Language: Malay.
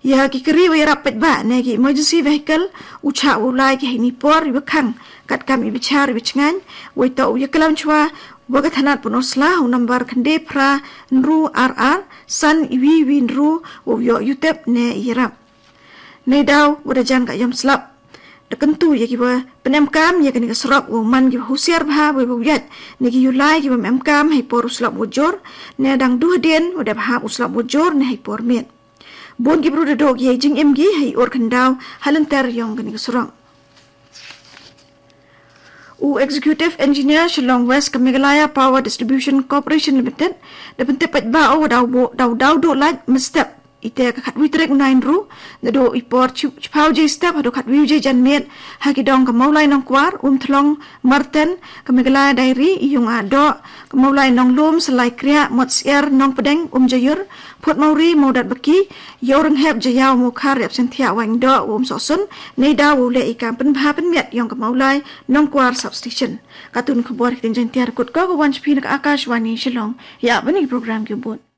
ya ki keri we rapet ba ne ki emergency vehicle ucha ulai ki ni por wi khang kat kam i bichar wi chngan we to ya kalam chwa wa ka thanat punosla number khande phra nru rr san wi wi nru wo yo yutep ne yirap ne daw wa jan ka yom slap de kentu ya ki ba penem kam ya kan ka srop wo man ki husiar bha we bu yat ne ki ulai ki ba mem kam hai por uslap wo jor ne dang du den wa da bha uslap wo jor ne hai por met bon ki bru de dog ye jing em gi hai or khandau halantar yong kan ka srong u executive engineer Shillong West Kamegalaya Power Distribution Corporation Limited da pente pat ba o daw do lat mestep ite ka khat witrek unain ru na do ipor chpau je step do khat wiu je jan met ha ki dong ka maulai nong kwar thlong marten Kamegalaya dairy yung ado ka maulai nong lum selai kria mot sier nong pedeng jayur phot mauri modat baki yoreng heb jayaw mo khar rep senthia wang do sosun nei da wo le ikam pen bha pen met yung ka maulai nong kwar substation katun khobor tin jan tiar kut ko wanch phin ka Akashwani Shillong ya bani program ke bot